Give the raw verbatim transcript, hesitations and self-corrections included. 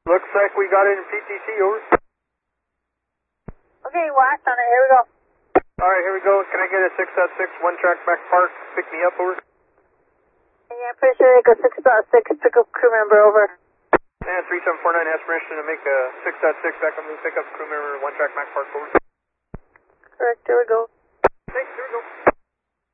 Looks like we got it in P T C, over. Okay, watch on it, here we go. Alright, here we go. Can I get a six dot six, one track back park, pick me up, over? Yeah, I'm pretty sure they go six dot six, pick up crew member, over. And three seven four nine has permission to make a six dot six back on the pick up crew member, one track back park, over. Correct, here we go. Thanks, here we go.